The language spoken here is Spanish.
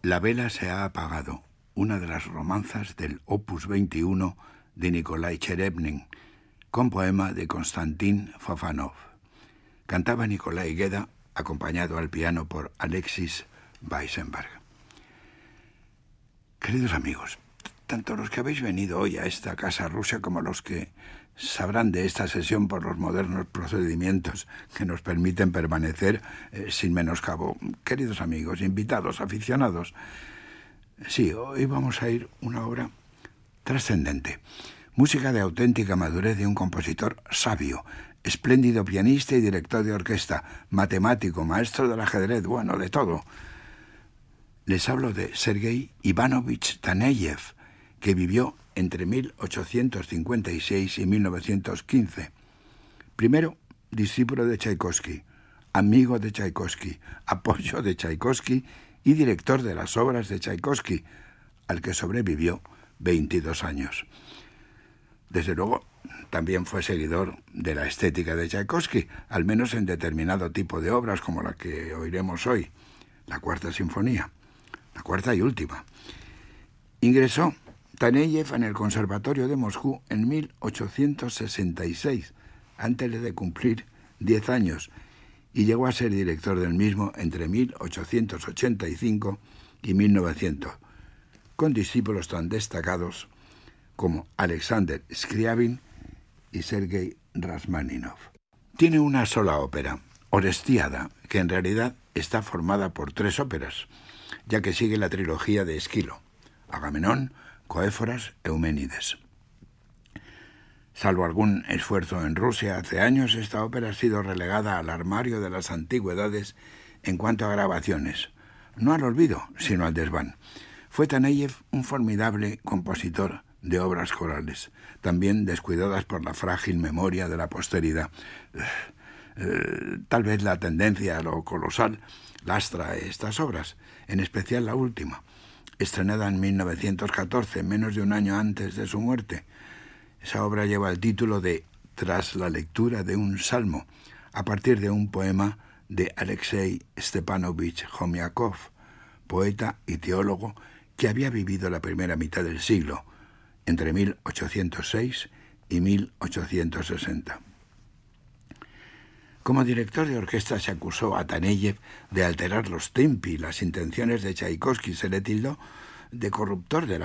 La vela se ha apagado, una de las romanzas del Opus 21 de Nikolai Cherevnin, con poema de Konstantin Fofanov. Cantaba Nikolai Geda, acompañado al piano por Alexis Weissenberg. Queridos amigos, tanto los que habéis venido hoy a esta casa rusa como los que sabrán de esta sesión por los modernos procedimientos que nos permiten permanecer sin menoscabo. Queridos amigos, invitados, aficionados, sí, hoy vamos a ir una obra trascendente. Música de auténtica madurez de un compositor sabio, espléndido pianista y director de orquesta, matemático, maestro del ajedrez, bueno, de todo. Les hablo de Sergei Ivanovich Taneyev, que vivió entre 1856 y 1915. Primero, discípulo de Tchaikovsky, amigo de Tchaikovsky, apoyo de Tchaikovsky y director de las obras de Tchaikovsky, al que sobrevivió 22 años. Desde luego, también fue seguidor de la estética de Tchaikovsky, al menos en determinado tipo de obras como la que oiremos hoy, la Cuarta Sinfonía, la cuarta y última. Ingresó Taneyev en el Conservatorio de Moscú en 1866, antes de cumplir 10 años, y llegó a ser director del mismo entre 1885 y 1900, con discípulos tan destacados como Alexander Scriabin y Sergei Rachmaninov. Tiene una sola ópera, Orestiada, que en realidad está formada por 3 óperas, ya que sigue la trilogía de Esquilo, Agamenón, Coéforas, Euménides. Salvo algún esfuerzo en Rusia hace años, esta ópera ha sido relegada al armario de las antigüedades en cuanto a grabaciones, no al olvido, sino al desván. Fue Taneyev un formidable compositor de obras corales, también descuidadas por la frágil memoria de la posteridad. Tal vez la tendencia a lo colosal lastra estas obras, en especial la última, estrenada en 1914, menos de un año antes de su muerte. Esa obra lleva el título de Tras la lectura de un salmo, a partir de un poema de Alexei Stepanovich Homiakov, poeta y teólogo que había vivido la primera mitad del siglo, entre 1806 y 1860. Como director de orquesta se acusó a Taneyev de alterar los tempi, las intenciones de Tchaikovsky. Se le tildó de corruptor de la